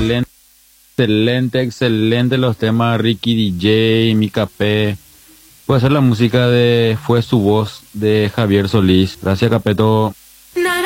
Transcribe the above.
excelente, excelente, excelente los temas Ricky DJ, Mika P. Puede ser la música de Fue su voz de Javier Solís. Gracias, Capeto.